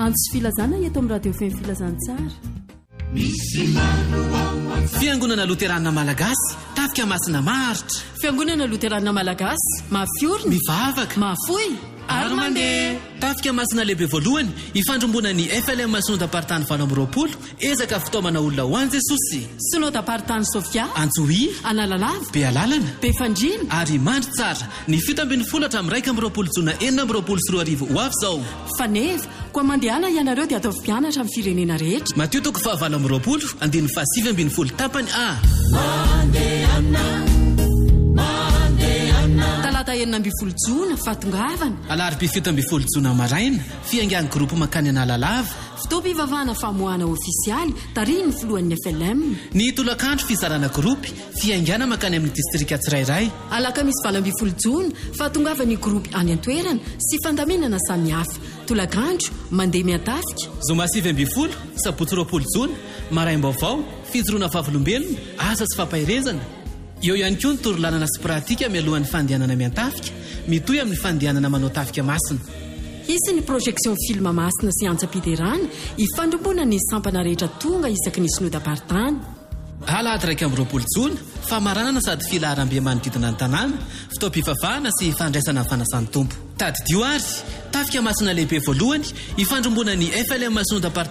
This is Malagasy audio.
Antso filazana eto amin'ny radio feny filazantsara. Fiangonana Luterana Malagasy tafika masina maritra. Fiangonana Luterana Malagasy mafiorina, mivavaka, mafoy ary mandeha. Tafika masina lehibe voalohany ifandrombona ny FLM Sondapartany 2020 ezaka fitaomana olona ho an'i Jesosy. Sondapartany Sofia, Antsohiry, Analalava, Bealalana, Befandrina ary mandry tsara. Ny 7 hatramin'ny 1 Jona 4 ho avy zao. Faneva koa mandehana ianareo dia atao mpianatra amin'ny firenena rehetra. Mateo 20 tapany A. Talata 9 Jona fatongavana. Alarobia 7 Jona maraina fiangian'ny groupe makany Analalava. Fitaom-pivavahana famoahana ofisialy tariny filohan'ny FLM. Ny tolakandro fizarana groupe fiangana makany amin'ny distrika tsirairay. Alakamisy 20 Jona fatongavany groupe any an-toerana sy fandaminana samihafa. Tolakandro mandeha miatafika. Zoma 20 sabotsy 20 Jona maraim-baovao fijoroana vavolombelona asa sy fampahirezana. Eo ihany koa ny torolanana sy pratika mialohan'ny fandehanana miantafika mitohy amin'ny fandehanana manao tafika masina. Hisy ny projection film masina sy antsa-piderana ifandrombona ny sampana rehetra tonga isaky ny Sondapartany. Alahady 20 Jona famaranana sady filaharam-be manodidina ny tanàna, fitaom-pivavahana sy fandraisana fanasany tompo. Tadidio ary tafika masina lehibe voalohany ifandrombona ny FLM Sondapartany